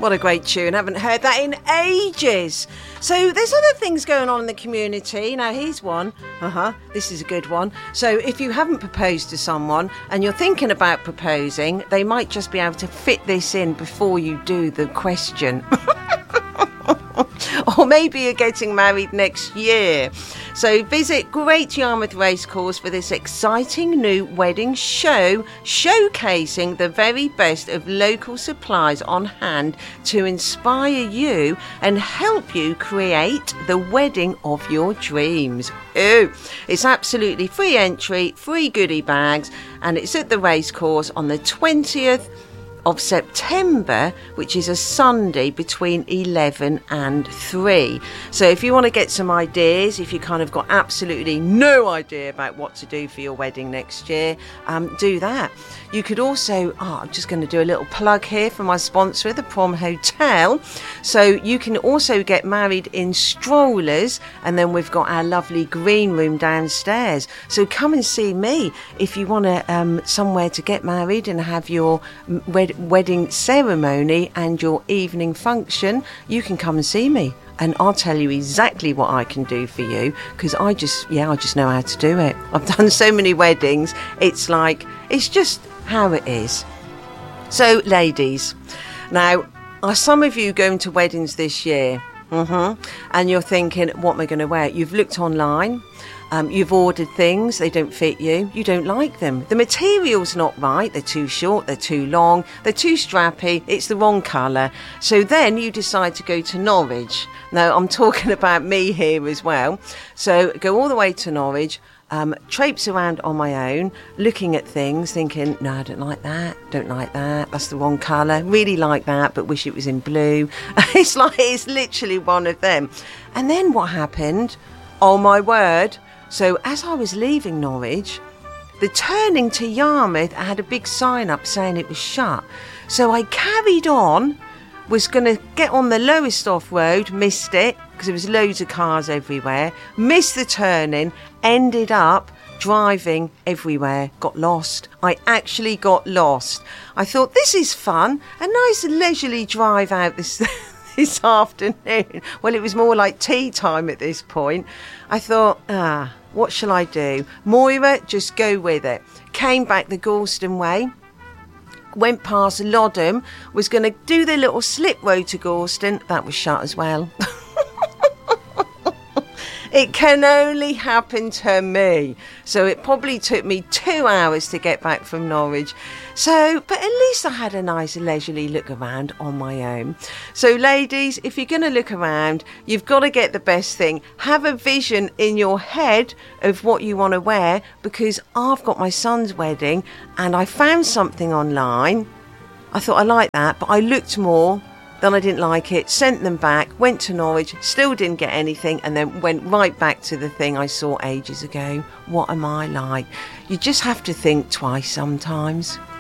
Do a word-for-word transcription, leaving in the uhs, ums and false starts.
What a great tune. Haven't heard that in ages. So there's other things going on in the community. Now, here's one. Uh-huh. This is a good one. So if you haven't proposed to someone and you're thinking about proposing, they might just be able to fit this in before you do the question. Or maybe you're getting married next year. So visit Great Yarmouth Racecourse for this exciting new wedding show showcasing the very best of local supplies on hand to inspire you and help you create the wedding of your dreams. Ooh, it's absolutely free entry, free goodie bags, and it's at the racecourse on the twentieth of September, which is a Sunday between eleven and three. So if you want to get some ideas, if you kind of got absolutely no idea about what to do for your wedding next year, um, do that. You could also, oh, I'm just going to do a little plug here for my sponsor, the Prom Hotel. So you can also get married in strollers, and then we've got our lovely green room downstairs. So come and see me if you want to um, somewhere to get married and have your wed- wedding ceremony and your evening function. You can come and see me, and I'll tell you exactly what I can do for you, because I just, yeah, I just know how to do it. I've done so many weddings. It's like, it's just how it is. So, ladies, now, are some of you going to weddings this year? Mm-hmm. And you're thinking, what am I going to wear? You've looked online. Um, you've ordered things, they don't fit you, you don't like them. The material's not right, they're too short, they're too long, they're too strappy, it's the wrong colour. So then you decide to go to Norwich. Now, I'm talking about me here as well. So go all the way to Norwich, um, traipse around on my own, looking at things, thinking, no, I don't like that, don't like that, that's the wrong colour, really like that, but wish it was in blue. It's like, it's literally one of them. And then what happened? Oh my word. So as I was leaving Norwich, the turning to Yarmouth, I had a big sign up saying it was shut. So I carried on, was going to get on the lowest off road, missed it, because there was loads of cars everywhere, missed the turning, ended up driving everywhere, got lost. I actually got lost. I thought, this is fun, a nice leisurely drive out this this afternoon. Well, it was more like tea time at this point. I thought, ah, what shall I do? Moira, just go with it. Came back the Gorleston way, went past Loddham, was going to do the little slip road to Gorleston. That was shut as well. It can only happen to me. So it probably took me two hours to get back from Norwich. So, but at least I had a nice leisurely look around on my own. So ladies, if you're going to look around, you've got to get the best thing. Have a vision in your head of what you want to wear, because I've got my son's wedding and I found something online. I thought I liked that, but I looked more. Then I didn't like it, sent them back, went to Norwich, still didn't get anything, and then went right back to the thing I saw ages ago. What am I like? You just have to think twice sometimes.